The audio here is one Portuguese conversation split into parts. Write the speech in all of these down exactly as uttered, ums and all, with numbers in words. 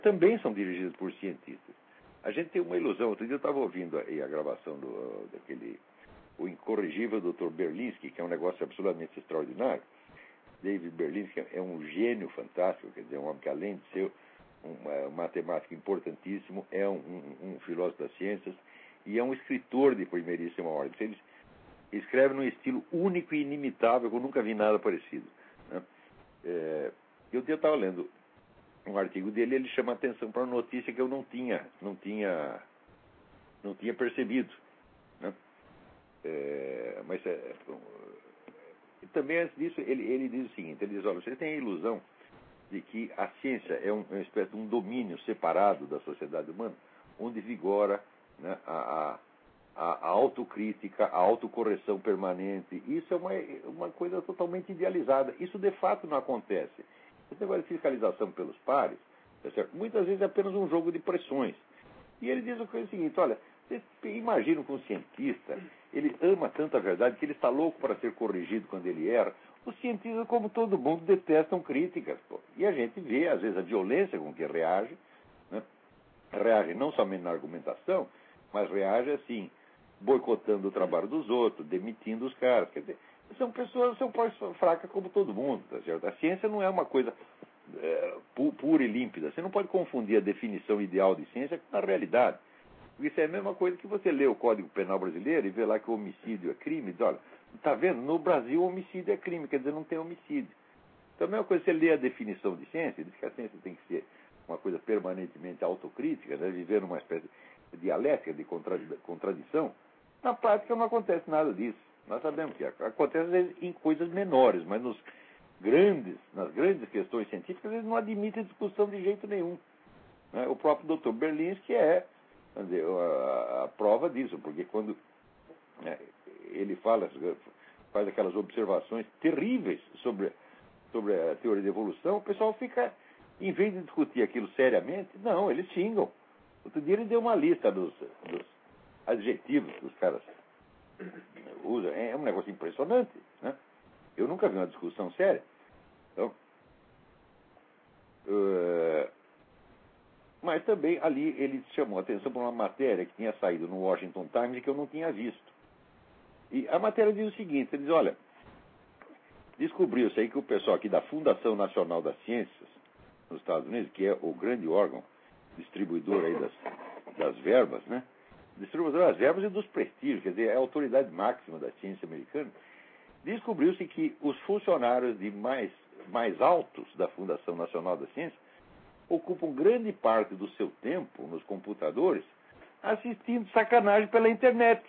também são dirigidas por cientistas. A gente tem uma ilusão. Outro dia eu estava ouvindo aí a gravação do, daquele, o incorrigível doutor Berlinski, que é um negócio absolutamente extraordinário. David Berlinski é um gênio fantástico, quer dizer, um homem que além de ser um, um matemático importantíssimo, é um, um, um filósofo das ciências e é um escritor de primeiríssima ordem. Ele escreve num estilo único e inimitável, que eu nunca vi nada parecido, né? É, eu estava lendo um artigo dele, ele chama a atenção para uma notícia que eu não tinha, não tinha, não tinha percebido, né? É, mas é, e também antes disso ele, ele diz o seguinte, ele diz, olha, você tem a ilusão de que a ciência é um, uma espécie de um domínio separado da sociedade humana, onde vigora, né, a, a, a autocrítica, a autocorreção permanente. Isso é uma, uma coisa totalmente idealizada. Isso de fato não acontece. Esse negócio de fiscalização pelos pares, tá certo? Muitas vezes é apenas um jogo de pressões. E ele diz o seguinte, olha, vocês imaginam que um cientista, ele ama tanto a verdade que ele está louco para ser corrigido quando ele erra. Os cientistas, como todo mundo, detestam críticas. Pô. E a gente vê, às vezes, a violência com que reage, né? Reage não somente na argumentação, mas reage, assim, boicotando o trabalho dos outros, demitindo os caras. Quer dizer, são pessoas, são pessoas fracas como todo mundo, tá certo? A ciência não é uma coisa é, pu pura e límpida. Você não pode confundir a definição ideal de ciência com a realidade. Isso é a mesma coisa que você lê o Código Penal brasileiro e vê lá que o homicídio é crime. Diz, olha, está vendo? No Brasil o homicídio é crime, quer dizer, não tem homicídio. Então a mesma coisa, você lê a definição de ciência, diz que a ciência tem que ser uma coisa permanentemente autocrítica, né? Viver numa espécie de dialética, de contradição. Na prática não acontece nada disso. Nós sabemos que acontece às vezes em coisas menores, mas nos grandes, nas grandes questões científicas eles não admitem discussão de jeito nenhum, né? O próprio doutor Berlinski é quer dizer, a, a prova disso, porque quando né, ele fala, faz aquelas observações terríveis sobre, sobre a teoria da evolução, o pessoal fica, em vez de discutir aquilo seriamente, não, eles xingam. Outro dia ele deu uma lista dos, dos adjetivos que os caras usam. É um negócio impressionante, né? Eu nunca vi uma discussão séria. Então, uh, mas também ali ele chamou a atenção para uma matéria que tinha saído no Washington Times e que eu não tinha visto. E a matéria diz o seguinte, ele diz, olha, descobriu-se aí que o pessoal aqui da Fundação Nacional das Ciências, nos Estados Unidos, que é o grande órgão distribuidor aí das, das verbas, né? Distribuidor das verbas e dos prestígios, quer dizer, é a autoridade máxima da ciência americana, descobriu-se que os funcionários de mais, mais altos da Fundação Nacional da Ciência ocupam grande parte do seu tempo nos computadores assistindo sacanagem pela internet.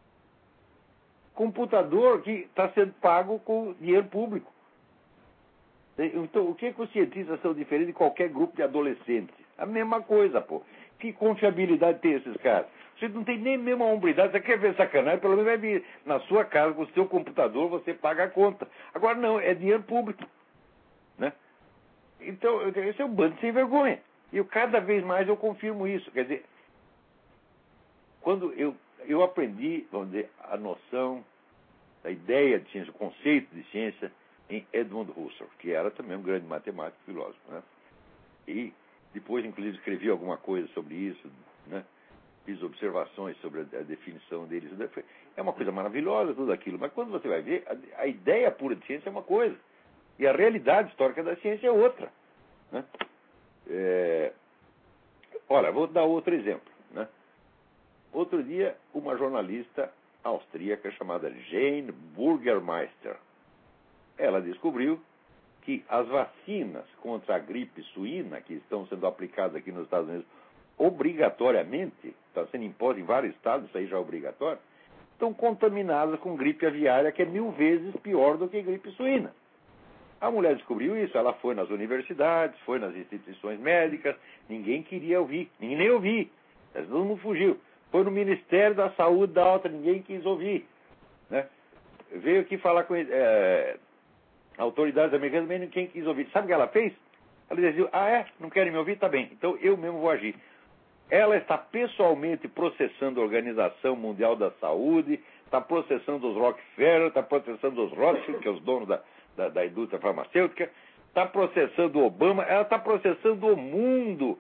Computador que está sendo pago com dinheiro público. Então, o que, que os cientistas são diferentes de qualquer grupo de adolescentes? A mesma coisa, pô. Que confiabilidade tem esses caras? Você não tem nem a mesma hombridade. Você quer ver sacanagem? Pelo menos vai vir na sua casa, com o seu computador, você paga a conta. Agora não, é dinheiro público, né? Então, esse é um bando sem vergonha. E eu, cada vez mais eu confirmo isso. Quer dizer, quando eu, eu aprendi, vamos dizer, a noção, a ideia de ciência, o conceito de ciência em Edmund Husserl, que era também um grande matemático e filósofo, né? E depois, inclusive, escrevi alguma coisa sobre isso, né? Fiz observações sobre a, a definição deles. É uma coisa maravilhosa tudo aquilo, mas quando você vai ver, a, a ideia pura de ciência é uma coisa. E a realidade histórica da ciência é outra, né? É... Olha, vou dar outro exemplo, né? Outro dia, uma jornalista austríaca chamada Jane Burgermeister, ela descobriu que as vacinas contra a gripe suína, que estão sendo aplicadas aqui nos Estados Unidos obrigatoriamente, está sendo imposto em vários estados, isso aí já é obrigatório, estão contaminadas com gripe aviária, que é mil vezes pior do que gripe suína. A mulher descobriu isso, ela foi nas universidades, foi nas instituições médicas, ninguém queria ouvir, ninguém nem ouvir, todo mundo fugiu. Foi no Ministério da Saúde da outra, ninguém quis ouvir, né? Veio aqui falar com é, autoridades americanas, mas ninguém quis ouvir. Sabe o que ela fez? Ela dizia, ah é? Não querem me ouvir? Tá bem, então eu mesmo vou agir. Ela está pessoalmente processando a Organização Mundial da Saúde, está processando os Rockefeller, está processando os Rothschild, que é os donos da, da, da indústria farmacêutica, está processando o Obama, ela está processando o mundo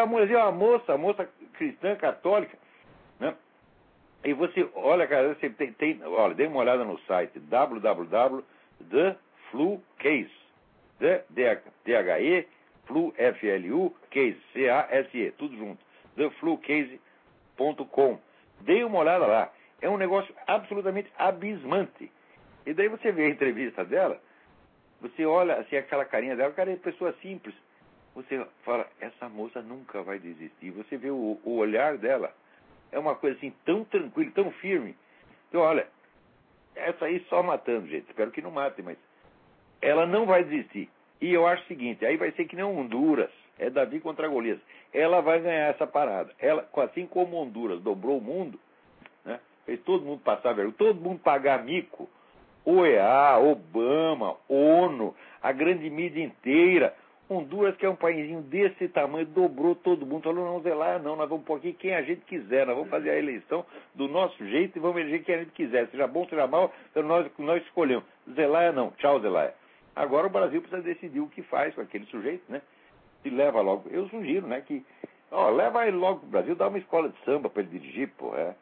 a moça, a moça, a moça cristã católica, né? E você, olha, cara, você tem, tem olha, dê uma olhada no site w w w ponto the flu case, D H E, flu, F L U, case, C A S E, tudo junto, the flu case ponto com. Dê uma olhada lá. É um negócio absolutamente abismante. E daí você vê a entrevista dela, você olha assim, aquela carinha dela, o cara é pessoa simples. Você fala, essa moça nunca vai desistir. Você vê o, o olhar dela, é uma coisa assim, tão tranquila, tão firme. Então, olha, essa aí só matando, gente. Espero que não mate, mas ela não vai desistir. E eu acho o seguinte, aí vai ser que nem Honduras, é Davi contra Golias. Ela vai ganhar essa parada. Ela, assim como Honduras dobrou o mundo, né, fez todo mundo passar vergonha, todo mundo pagar mico, O E A, Obama, ONU, a grande mídia inteira. Honduras, que é um paísinho desse tamanho, dobrou todo mundo. Falou, não, Zelaya não, nós vamos pôr aqui quem a gente quiser. Nós vamos fazer a eleição do nosso jeito e vamos eleger quem a gente quiser. Seja bom, seja mal, então nós, nós escolhemos. Zelaya não, tchau, Zelaya. Agora o Brasil precisa decidir o que faz com aquele sujeito, né? Se leva logo. Eu sugiro, né, que... Ó, leva ele logo pro Brasil, dá uma escola de samba para ele dirigir, pô, é...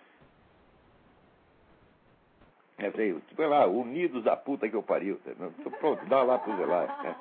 É, sei, tipo, lá, Unidos da puta que eu pariu. Pronto, dá lá pro Zelaya, né?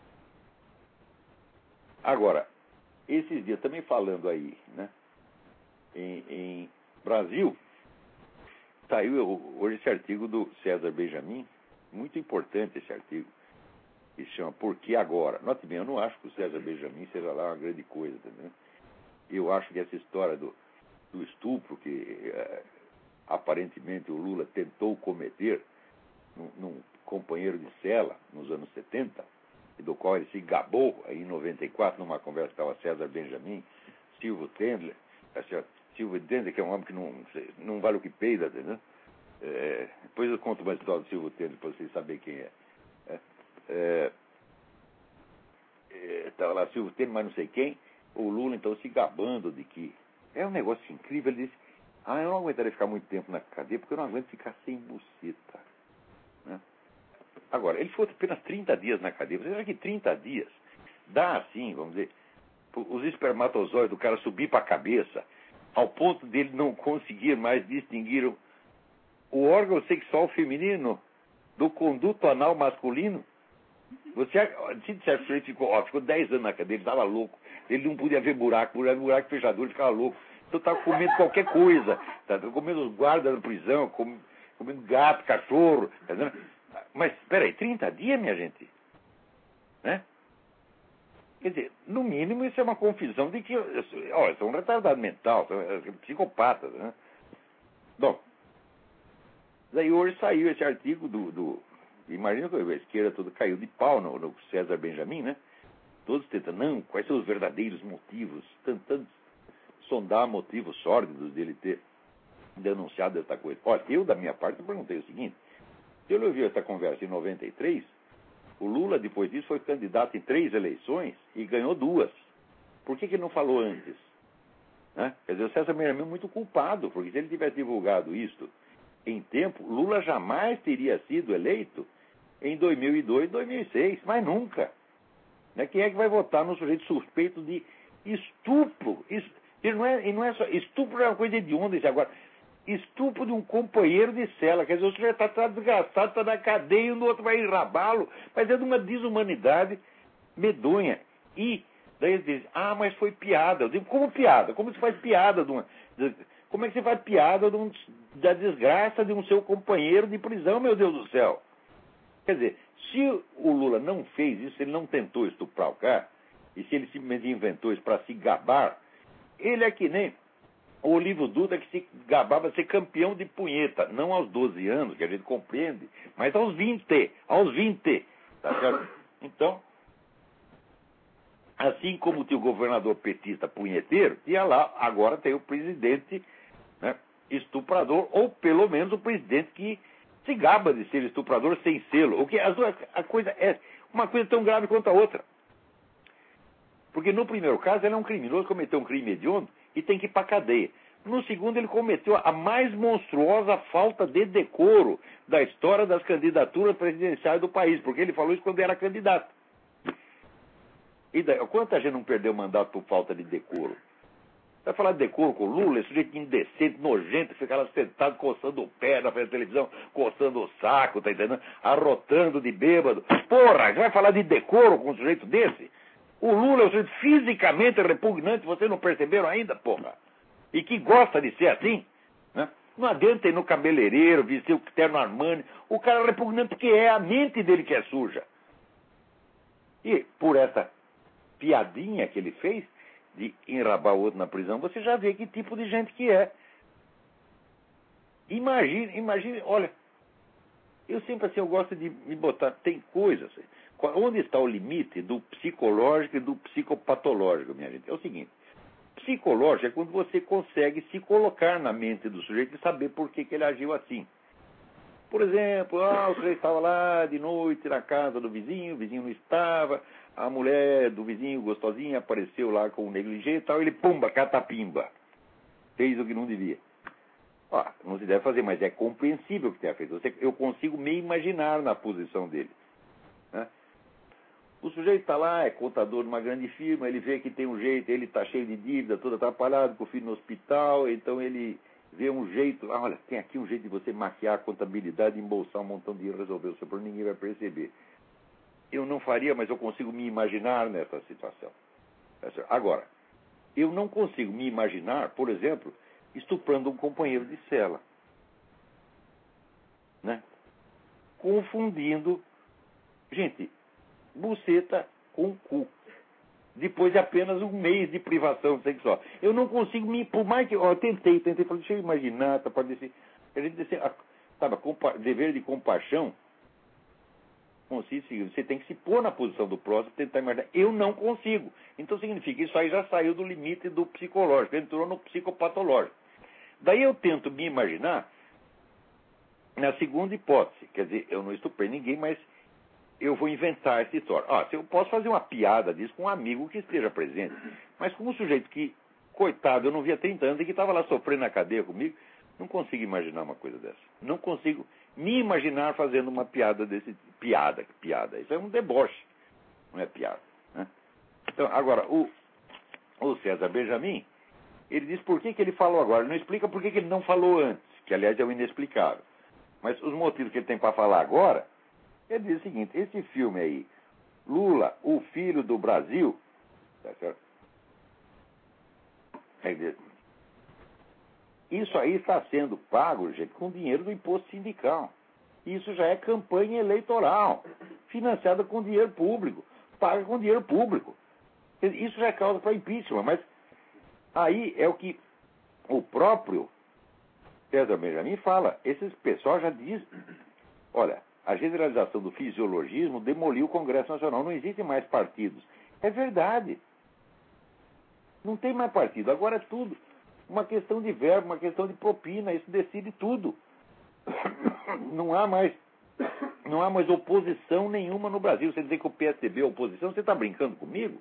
Agora, esses dias, também falando aí, né, em, em Brasil, saiu hoje esse artigo do César Benjamin, muito importante esse artigo, que se chama Por que Agora? Note bem, eu não acho que o César Benjamin seja lá uma grande coisa, entendeu? Eu acho que essa história do, do estupro que é, aparentemente o Lula tentou cometer num, num companheiro de cela nos anos setenta, do qual ele se gabou aí em noventa e quatro, numa conversa que estava César Benjamin, Silvio Tendler, Silvio Tendler, que é um homem que não, não vale o que peida, né? É, depois eu conto uma história do Silvio Tendler para vocês saberem quem é. É, é, estava lá Silvio Tendler, mas não sei quem, o Lula então se gabando de que é um negócio incrível. Ele disse, ah, eu não aguentaria ficar muito tempo na cadeia porque eu não aguento ficar sem buceta, né? Agora, ele ficou apenas trinta dias na cadeia. Você acha que trinta dias dá assim, vamos dizer, os espermatozoides do cara subir para a cabeça, ao ponto dele não conseguir mais distinguir o, o órgão sexual feminino do conduto anal masculino? Você, se disser que ele ficou, ó, ficou dez anos na cadeia, ele estava louco, ele não podia ver buraco, buraco, buraco fechador, ele ficava louco. Então estava comendo qualquer coisa, tá comendo os guardas da prisão, comendo, comendo gato, cachorro, tá vendo? Mas, espera aí, trinta dias, minha gente? Né? Quer dizer, no mínimo isso é uma confissão de que, ó, eu sou um retardado mental, sou um psicopata, né? Bom, daí hoje saiu esse artigo do... do imagina que a esquerda toda caiu de pau no, no César Benjamin, né? Todos tentam, não, quais são os verdadeiros motivos, tentando sondar motivos sórdidos dele ter denunciado essa coisa. Olha, eu, da minha parte, perguntei o seguinte, se ele ouviu essa conversa em noventa e três, o Lula, depois disso, foi candidato em três eleições e ganhou duas. Por que que ele não falou antes? Né? Quer dizer, o César Benjamin é muito culpado, porque se ele tivesse divulgado isto em tempo, Lula jamais teria sido eleito em dois mil e dois, dois mil e seis, mas nunca. Né? Quem é que vai votar no sujeito suspeito de estupro? Ele não é, ele não é só, estupro é uma coisa de onda isso agora. Estupro de um companheiro de cela. Quer dizer, o sujeito está desgraçado, está na cadeia e o outro vai enrabá-lo. Mas é de uma desumanidade medonha. E daí eles dizem, ah, mas foi piada. Eu digo, como piada? Como se faz piada de uma... De, como é que você faz piada de um, da desgraça de um seu companheiro de prisão, meu Deus do céu? Quer dizer, se o Lula não fez isso, se ele não tentou estuprar o cara, e se ele simplesmente inventou isso para se gabar, ele é que nem o Olívio Dutra, que se gabava de ser campeão de punheta, não aos doze anos, que a gente compreende, mas aos vinte, aos vinte, tá certo? Então, assim como tinha o governador petista punheteiro, tinha lá, agora tem o presidente, né, estuprador, ou pelo menos o presidente que se gaba de ser estuprador sem selo. O que a, a coisa é uma coisa tão grave quanto a outra. Porque no primeiro caso ele é um criminoso, cometeu um crime hediondo e tem que ir para a cadeia. No segundo ele cometeu a mais monstruosa falta de decoro da história das candidaturas presidenciais do país, porque ele falou isso quando era candidato. E daí, quanta gente não perdeu mandato por falta de decoro? Vai falar de decoro com o Lula, esse sujeito indecente, nojento, fica lá sentado, coçando o pé na frente da televisão, coçando o saco, tá entendendo? Arrotando de bêbado. Porra, você vai falar de decoro com um sujeito desse? O Lula é um sujeito fisicamente repugnante, vocês não perceberam ainda, porra? E que gosta de ser assim, né? Não adianta ir no cabeleireiro, vestir o terno Armani. O cara é repugnante porque é a mente dele que é suja. E por essa piadinha que ele fez, de enrabar o outro na prisão, você já vê que tipo de gente que é. Imagine, imagine, olha, eu sempre assim, eu gosto de me botar, tem coisas, onde está o limite do psicológico e do psicopatológico, minha gente? É o seguinte, psicológico é quando você consegue se colocar na mente do sujeito e saber por que, que ele agiu assim. Por exemplo, ah, o sujeito estava lá de noite na casa do vizinho, o vizinho não estava, a mulher do vizinho gostosinha apareceu lá com um negligê e tal, ele pumba, catapimba. Fez o que não devia. Ó, não se deve fazer, mas é compreensível que tenha feito. Eu consigo me imaginar na posição dele, né? O sujeito está lá, é contador de uma grande firma, ele vê que tem um jeito, ele está cheio de dívida, todo atrapalhado, com o filho no hospital, então ele vê um jeito, ah, olha, tem aqui um jeito de você maquiar a contabilidade, embolsar um montão de dinheiro, resolver o seu problema, ninguém vai perceber. Eu não faria, mas eu consigo me imaginar nessa situação. Agora, eu não consigo me imaginar, por exemplo, estuprando um companheiro de cela, né? Confundindo, gente, buceta com cu, depois de apenas um mês de privação sexual. Eu não consigo me, por mais que, ó, eu tentei, tentei, falei, deixa eu imaginar, tá, para dizer, a gente dizer, sabe, compa, dever de compaixão consiste em, você tem que se pôr na posição do próximo, tentar imaginar. Eu não consigo. Então significa, isso aí já saiu do limite do psicológico, entrou no psicopatológico. Daí eu tento me imaginar na segunda hipótese, quer dizer, eu não estuprei ninguém, mas eu vou inventar essa história. Ah, eu posso fazer uma piada disso com um amigo que esteja presente, mas com um sujeito que, coitado, eu não via há trinta anos e que estava lá sofrendo na cadeia comigo, não consigo imaginar uma coisa dessa. Não consigo me imaginar fazendo uma piada desse tipo. Piada, piada. Isso é um deboche, não é piada, né? Então, agora, o, o César Benjamin, ele diz por que, que ele falou agora. Ele não explica por que, que ele não falou antes, que aliás é o inexplicável. Mas os motivos que ele tem para falar agora, ele diz o seguinte, esse filme aí, Lula, o filho do Brasil, tá certo? Ele diz, isso aí está sendo pago, gente, com dinheiro do imposto sindical. Isso já é campanha eleitoral, financiada com dinheiro público, paga com dinheiro público. Isso já é causa para impeachment, mas aí é o que o próprio César Benjamin fala. Esses pessoal já diz, olha, a generalização do fisiologismo demoliu o Congresso Nacional, não existem mais partidos. É verdade. Não tem mais partido, agora é tudo uma questão de verbo, uma questão de propina, isso decide tudo. Não há mais, não há mais oposição nenhuma no Brasil. Você dizer que o P S D B é oposição, você está brincando comigo?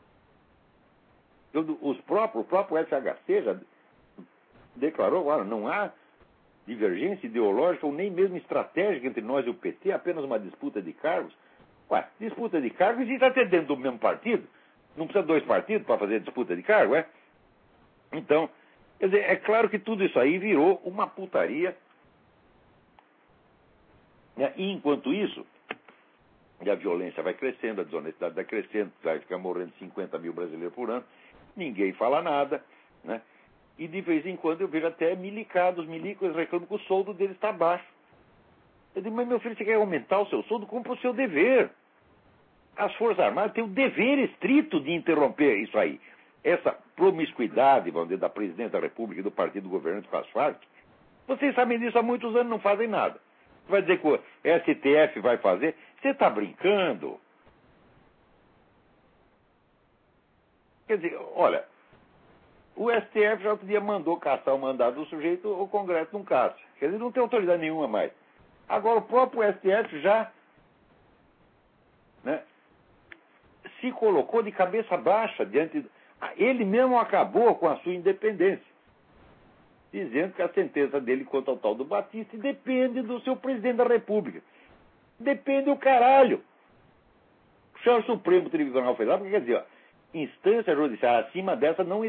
Eu, os próprios, o próprio F H C já declarou, olha, não há divergência ideológica ou nem mesmo estratégica entre nós e o P T, apenas uma disputa de cargos. Ué, disputa de cargos existe até dentro do mesmo partido. Não precisa de dois partidos para fazer disputa de cargo, é? Então, quer dizer, é claro que tudo isso aí virou uma putaria. E enquanto isso, e a violência vai crescendo, a desonestidade vai crescendo, vai ficar morrendo cinquenta mil brasileiros por ano, ninguém fala nada, né? E de vez em quando eu vejo até milicados, milicos reclamam que o soldo deles está baixo. Eu digo, mas meu filho, você quer aumentar o seu soldo? Cumpra o seu dever. As Forças Armadas têm o dever estrito de interromper isso aí. Essa promiscuidade, vamos dizer, da Presidente da República e do partido governante com as Farc, vocês sabem disso há muitos anos, não fazem nada. Vai dizer que o S T F vai fazer? Você está brincando? Quer dizer, olha, o S T F já outro dia mandou caçar o mandado do sujeito, o Congresso não caça. Quer dizer, não tem autoridade nenhuma mais. Agora o próprio S T F já, né, se colocou de cabeça baixa diante... Ele mesmo acabou com a sua independência, dizendo que a sentença dele contra o tal do Batista depende do seu presidente da República. Depende o caralho. o Supremo Tribunal Federal, porque quer dizer, ó, instância judiciária acima dessa não